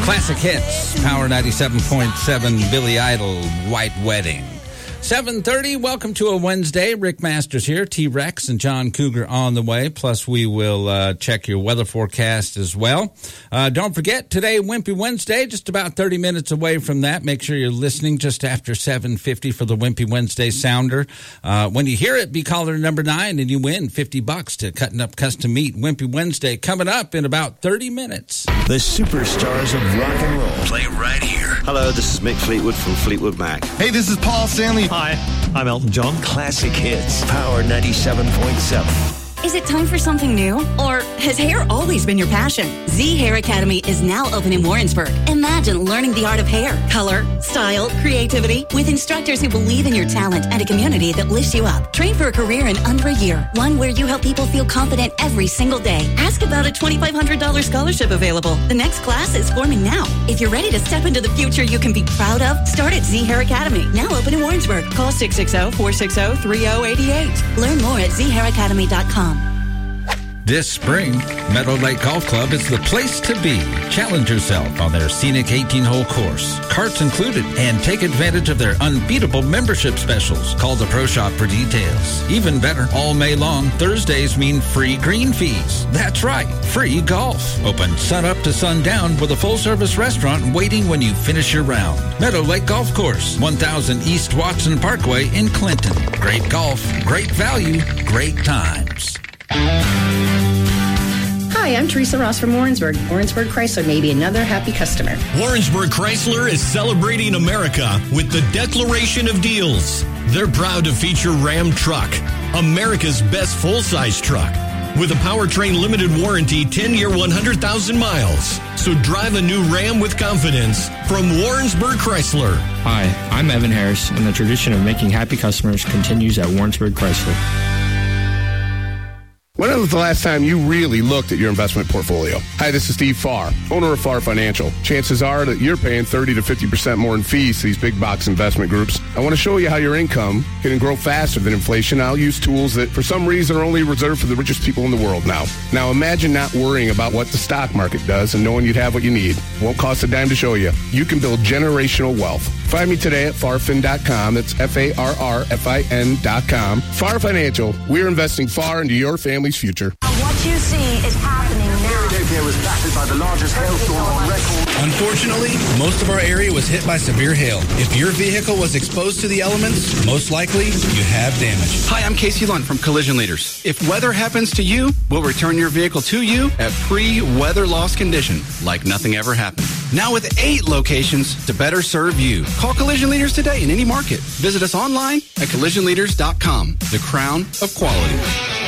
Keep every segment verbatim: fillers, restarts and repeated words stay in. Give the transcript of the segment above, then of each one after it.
Classic Hits, Power ninety-seven point seven, Billy Idol, White Wedding. seven thirty, welcome to a Wednesday. Rick Masters here, T-Rex and John Cougar on the way. Plus, we will uh, check your weather forecast as well. Uh, don't forget, today, Wimpy Wednesday, just about thirty minutes away from that. Make sure you're listening just after seven fifty for the Wimpy Wednesday Sounder. Uh, when you hear it, be caller number nine, and you win fifty bucks to Cutting Up Custom Meat. Wimpy Wednesday coming up in about thirty minutes. The superstars of rock and roll play right here. Hello, this is Mick Fleetwood from Fleetwood Mac. Hey, this is Paul Stanley. Hi, I'm Elton John. Classic Hits, Power ninety-seven point seven. Is it time for something new? Or has hair always been your passion? Z Hair Academy is now open in Warrensburg. Imagine learning the art of hair, color, style, creativity, with instructors who believe in your talent and a community that lifts you up. Train for a career in under a year, one where you help people feel confident every single day. Ask about a twenty-five hundred dollars scholarship available. The next class is forming now. If you're ready to step into the future you can be proud of, start at Z Hair Academy, now open in Warrensburg. Call six six zero, four six zero, three zero eight eight. Learn more at z hair academy dot com. This spring, Meadow Lake Golf Club is the place to be. Challenge yourself on their scenic eighteen-hole course. Carts included, and take advantage of their unbeatable membership specials. Call the Pro Shop for details. Even better, all May long, Thursdays mean free green fees. That's right, free golf. Open sun up to sundown with a full-service restaurant waiting when you finish your round. Meadow Lake Golf Course, one thousand East Watson Parkway in Clinton. Great golf, great value, great times. Hi, I'm Teresa Ross from Warrensburg. Warrensburg Chrysler may be another happy customer. Warrensburg Chrysler is celebrating America with the Declaration of Deals. They're proud to feature Ram Truck, America's best full-size truck, with a powertrain limited warranty, ten-year, one hundred thousand miles. So drive a new Ram with confidence from Warrensburg Chrysler. Hi, I'm Evan Harris, and the tradition of making happy customers continues at Warrensburg Chrysler. When was the last time you really looked at your investment portfolio? Hi, this is Steve Farr, owner of Farr Financial. Chances are that you're paying thirty to fifty percent more in fees to these big box investment groups. I want to show you how your income can grow faster than inflation. I'll use tools that, for some reason, are only reserved for the richest people in the world now. Now, imagine not worrying about what the stock market does and knowing you'd have what you need. It won't cost a dime to show you. You can build generational wealth. Find me today at farfin dot com. That's F A R R F I N dot com. Farr Financial. We're investing far into your family's future. What you see is happening now. Philadelphia was battered by the largest hailstorm on record. Unfortunately, most of our area was hit by severe hail. If your vehicle was exposed to the elements, most likely you have damage. Hi, I'm Casey Lund from Collision Leaders. If weather happens to you, we'll return your vehicle to you at pre-weather loss condition, like nothing ever happened. Now with eight locations to better serve you. Call Collision Leaders today in any market. Visit us online at collision leaders dot com. The crown of quality.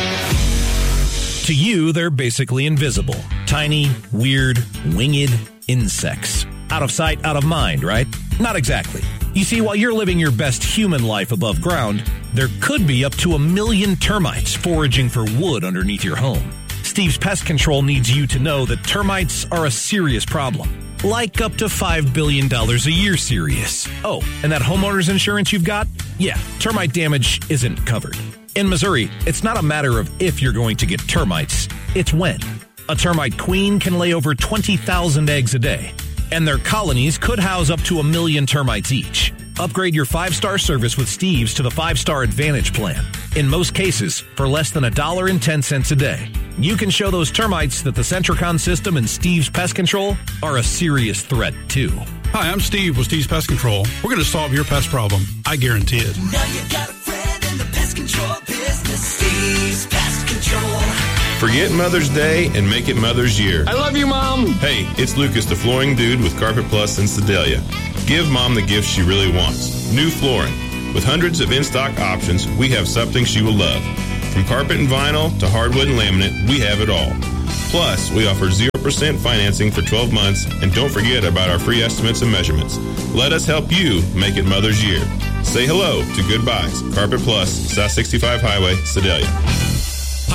To you, they're basically invisible. Tiny, weird, winged insects. Out of sight, out of mind, right? Not exactly. You see, while you're living your best human life above ground, there could be up to a million termites foraging for wood underneath your home. Steve's Pest Control needs you to know that termites are a serious problem. Like up to five billion dollars a year serious. Oh, and that homeowner's insurance you've got? Yeah, termite damage isn't covered. In Missouri, it's not a matter of if you're going to get termites, it's when. A termite queen can lay over twenty thousand eggs a day, and their colonies could house up to a million termites each. Upgrade your five-star service with Steve's to the five-star Advantage plan. In most cases, for less than one dollar and ten cents a day. You can show those termites that the Centricon system and Steve's Pest Control are a serious threat, too. Hi, I'm Steve with Steve's Pest Control. We're going to solve your pest problem. I guarantee it. Now you got a friend in the pest control business. Steve's Pest Control. Forget Mother's Day and make it Mother's Year. I love you, Mom. Hey, it's Lucas, the flooring dude with Carpet Plus in Sedalia. Give Mom the gift she really wants. New flooring. With hundreds of in-stock options, we have something she will love. From carpet and vinyl to hardwood and laminate, we have it all. Plus, we offer zero percent financing for twelve months, and don't forget about our free estimates and measurements. Let us help you make it Mother's Year. Say hello to Goodbyes. Carpet Plus, South sixty-five Highway, Sedalia.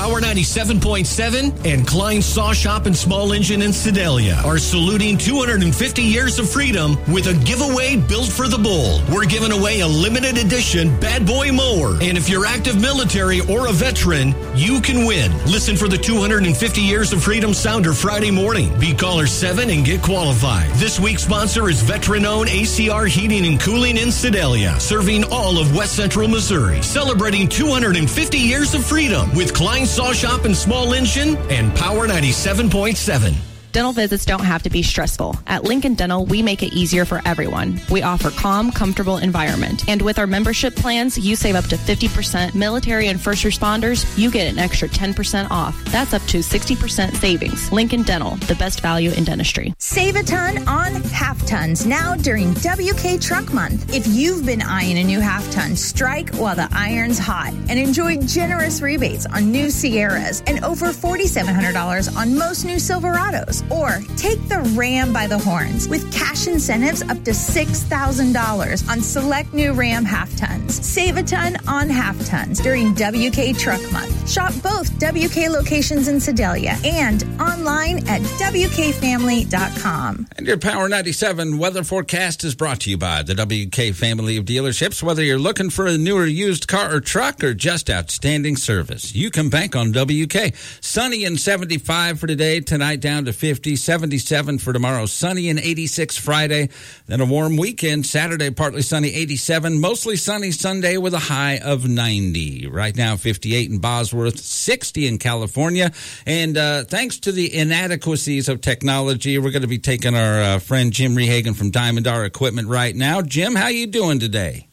Power ninety-seven point seven and Klein Saw Shop and Small Engine in Sedalia are saluting two hundred fifty years of freedom with a giveaway built for the bull. We're giving away a limited edition Bad Boy mower. And if you're active military or a veteran, you can win. Listen for the two hundred fifty years of freedom sounder Friday morning. Be caller seven and get qualified. This week's sponsor is veteran-owned A C R Heating and Cooling in Sedalia, serving all of West Central Missouri. Celebrating two hundred fifty years of freedom with Klein Saw Shop and Small Engine and Power ninety-seven point seven. Dental visits don't have to be stressful. At Lincoln Dental, we make it easier for everyone. We offer calm, comfortable environment. And with our membership plans, you save up to fifty percent. Military and first responders, you get an extra ten percent off. That's up to sixty percent savings. Lincoln Dental, the best value in dentistry. Save a ton on half tons now during W K Truck Month. If you've been eyeing a new half ton, strike while the iron's hot and enjoy generous rebates on new Sierras and over four thousand seven hundred dollars on most new Silverados. Or take the Ram by the horns with cash incentives up to six thousand dollars on select new Ram half tons. Save a ton on half tons during W K Truck Month. Shop both W K locations in Sedalia and online at W K family dot com. And your Power ninety-seven weather forecast is brought to you by the W K family of dealerships. Whether you're looking for a newer used car or truck or just outstanding service, you can bank on W K. Sunny and seventy-five for today, tonight down to fifty. seventy-seven for tomorrow, sunny and eighty-six Friday. Then a warm weekend, Saturday partly sunny, eighty-seven. Mostly sunny Sunday with a high of ninety. Right now, fifty-eight in Bosworth, sixty in California. And uh, thanks to the inadequacies of technology, we're going to be taking our uh, friend Jim Rehagen from Diamond R Equipment right now. Jim, how you doing today?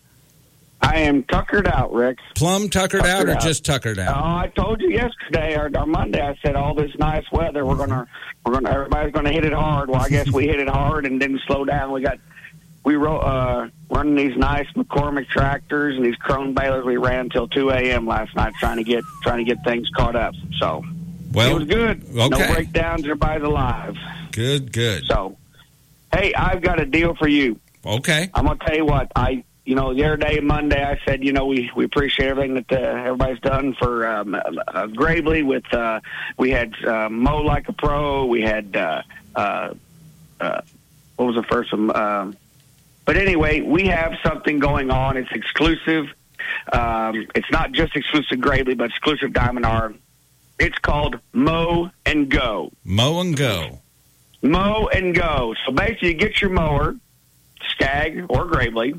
I am tuckered out, Rick. Plumb tuckered, tuckered out or out. Just tuckered out? Oh, I told you yesterday or, or Monday. I said all this nice weather. We're gonna, we're gonna. Everybody's gonna hit it hard. Well, I guess we hit it hard and didn't slow down. We got, we wrote, uh, running these nice McCormick tractors and these Krone balers. We ran until two a.m. last night trying to get trying to get things caught up. So well, it was good. Okay. No breakdowns. Everybody's alive. Good, good. So, hey, I've got a deal for you. Okay. I'm gonna tell you what I. You know, the other day, Monday, I said, you know, we, we appreciate everything that uh, everybody's done for um, uh, Gravely. With uh, we had uh, Mow Like a Pro. We had uh, uh, uh, what was the first one? Um, but anyway, we have something going on. It's exclusive. Um, it's not just exclusive Gravely, but exclusive Diamond R. It's called Mow and Go. Mow and Go. Mow and Go. So basically, you get your mower, Skag or Gravely.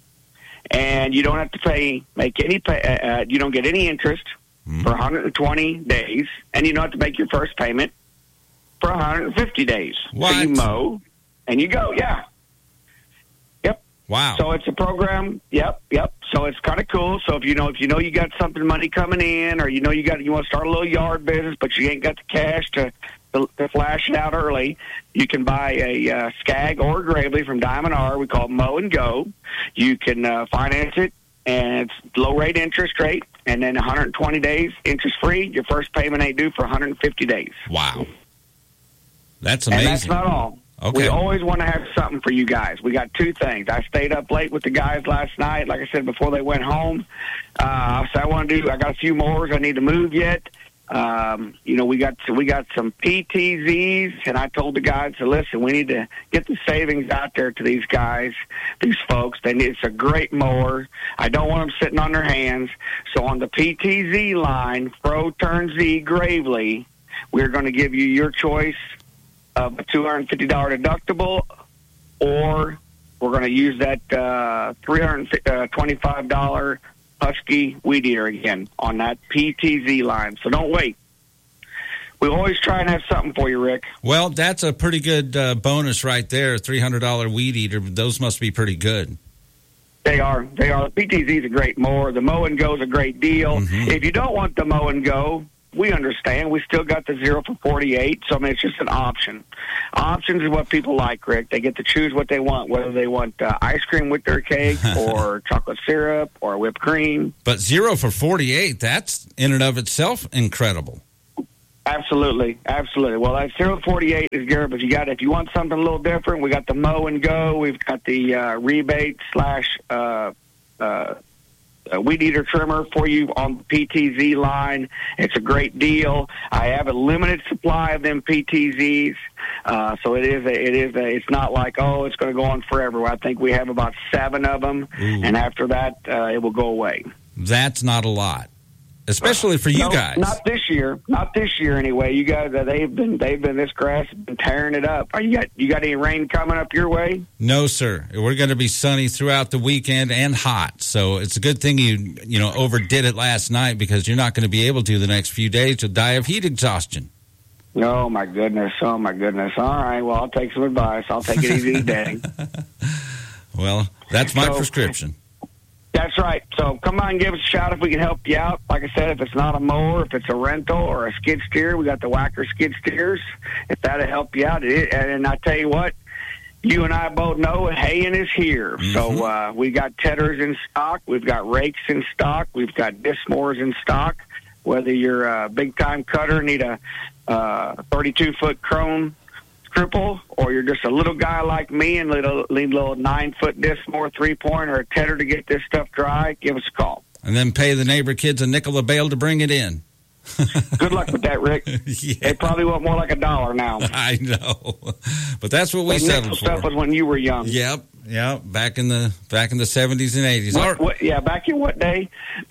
And you don't have to pay, make any pay, uh, you don't get any interest mm-hmm. for one hundred twenty days, and you don't have to make your first payment for one hundred fifty days. What? So you mow, and you go, yeah. Yep. Wow. So it's a program, yep, yep. So it's kind of cool. So if you know, if you know you got something money coming in, or you know you got, you want to start a little yard business, but you ain't got the cash to, to, to flash it out early, you can buy a uh, Skag or Gravely from Diamond R. We call it Mow and Go. You can uh, finance it, and it's low rate interest rate, and then one hundred twenty days interest free. Your first payment ain't due for one hundred fifty days. Wow, that's amazing. And that's not all. Okay. We always want to have something for you guys. We got two things. I stayed up late with the guys last night, like I said, before they went home. Uh, so I want to do. I got a few mowers I need to move yet. Um, you know, we got we got some P T Zs, and I told the guys to listen. We need to get the savings out there to these guys, these folks. They need, it's a great mower. I don't want them sitting on their hands. So on the P T Z line, Pro Turn Z Gravely, we're going to give you your choice of a two hundred fifty dollars deductible, or we're going to use that uh, three hundred twenty-five dollars Husky Weed Eater again on that P T Z line. So don't wait. We always try and have something for you, Rick. Well, that's a pretty good uh, bonus right there, three hundred dollars Weed Eater. Those must be pretty good. They are. They are. The P T Z is a great mower. The Mow and Go is a great deal. Mm-hmm. If you don't want the Mow and Go, we understand. We still got the zero for forty-eight, so I mean, it's just an option. Options is what people like, Rick. They get to choose what they want, whether they want uh, ice cream with their cake or chocolate syrup or whipped cream. But zero for forty-eight, that's in and of itself incredible. Absolutely, absolutely. Well, that zero forty-eight is good, but you got if you want something a little different, we got the Mow and Go. We've got the uh, rebate slash uh, uh, a weed eater trimmer for you on the P T Z line. It's a great deal. I have a limited supply of them P T Zs, uh, so it is a, it is a, it's not like, oh, it's going to go on forever. I think we have about seven of them, Ooh. and after that, uh, it will go away. That's not a lot, especially for you no, guys. Not this year. Not this year anyway. You guys, uh, they've been they've been this grass has been tearing it up. Are you got you got any rain coming up your way? No, sir. We're going to be sunny throughout the weekend and hot. So it's a good thing you you know overdid it last night, because you're not going to be able to the next few days. You'll die of heat exhaustion. Oh my goodness. Oh my goodness. All right. Well, I'll take some advice. I'll take it easy today. Well, that's my so, prescription. That's right. So come on, give us a shout if we can help you out. Like I said, if it's not a mower, if it's a rental or a skid steer, we got the Whacker skid steers. If that'll help you out, it, and I tell you what, you and I both know haying is here. Mm-hmm. So uh, we got tedders in stock, we've got rakes in stock, we've got disc mowers in stock. Whether you're a big time cutter, need a uh, thirty-two foot chrome cripple, or you're just a little guy like me and need a little nine foot disc mower, three point, or a tedder to get this stuff dry, give us a call. And then pay the neighbor kids a nickel a bale to bring it in. Good luck with that, Rick. Yeah. They probably want more like a dollar now. I know, but that's what we that settled for. Stuff was when you were young. Yep, yep. Back in the back in the seventies and eighties. What, what, yeah, back in what day?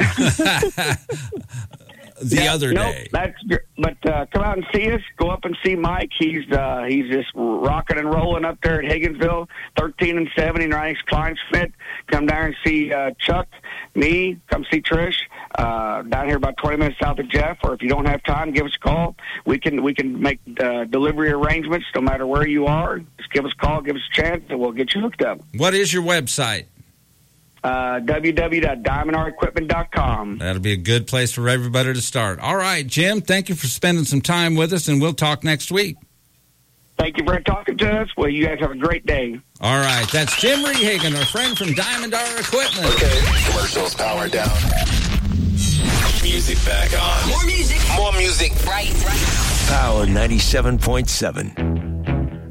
The yeah, other nope, day. That's but uh, come out and see us. Go up and see Mike. He's uh, he's just rocking and rolling up there at Higginsville, thirteen and seventy, right next to Kleinsmith. Come down and see uh, Chuck, me. Come see Trish uh, down here about twenty minutes south of Jeff. Or if you don't have time, give us a call. We can we can make uh, delivery arrangements no matter where you are. Just give us a call, give us a chance, and we'll get you hooked up. What is your website? Uh, w w w dot diamond r equipment dot com. That'll be a good place for everybody to start. All right, Jim, thank you for spending some time with us, and we'll talk next week. Thank you for talking to us. Well, you guys have a great day. All right, that's Jim Rehagen, our friend from Diamond R Equipment. Okay, commercials power down. Music back on. More music. More music. Right, right. Power ninety-seven point seven.